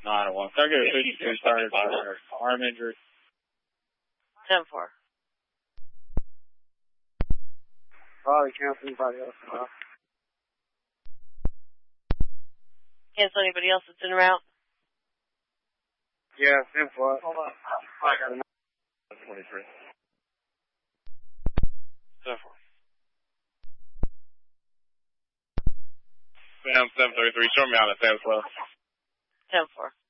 9-1. Target 52 started by arm injury. 10-4. Probably cancel anybody else. Cancel anybody else that's in route? Yeah, 10-4. Hold on. I got a 23. 10-4. Sam 733, show me on the 10-12. 10-4.